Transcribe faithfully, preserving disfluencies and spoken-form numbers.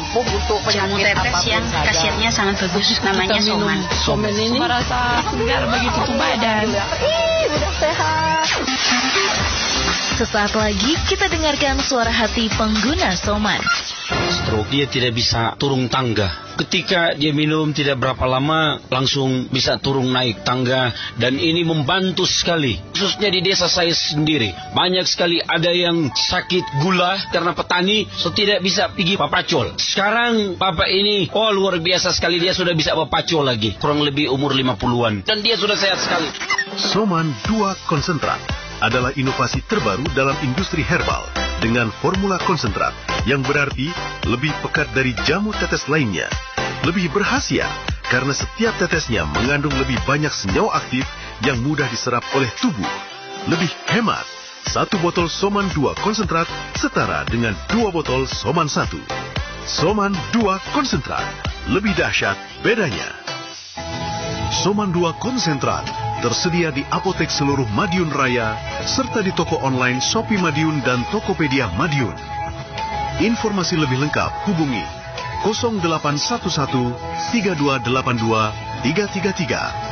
ampuh untuk jamu penyakit tetes apapun yang saja. khasiatnya sangat bagus, namanya Soman. Soman ini merasa segar bagi tubuh badan. Ih, udah sehat. Sesaat lagi kita dengarkan suara hati pengguna Soman. Stroke dia tidak bisa turun tangga. Ketika dia minum tidak berapa lama langsung bisa turun naik tangga, dan ini membantu sekali. Khususnya di desa saya sendiri, banyak sekali ada yang sakit gula karena petani, so tidak bisa pergi papacol. Sekarang bapak ini, oh luar biasa sekali, dia sudah bisa papacol lagi. Kurang lebih umur lima puluhan dan dia sudah sehat sekali. Soman dua Konsentrat adalah inovasi terbaru dalam industri herbal dengan formula konsentrat yang berarti lebih pekat dari jamu tetes lainnya. Lebih berkhasiat karena setiap tetesnya mengandung lebih banyak senyawa aktif yang mudah diserap oleh tubuh. Lebih hemat, satu botol Soman dua Konsentrat setara dengan dua botol Soman satu. Soman dua Konsentrat, lebih dahsyat bedanya. Soman dua Konsentrat tersedia di apotek seluruh Madiun Raya serta di toko online Shopee Madiun dan Tokopedia Madiun. Informasi lebih lengkap hubungi nol delapan satu satu tiga dua delapan dua tiga tiga tiga.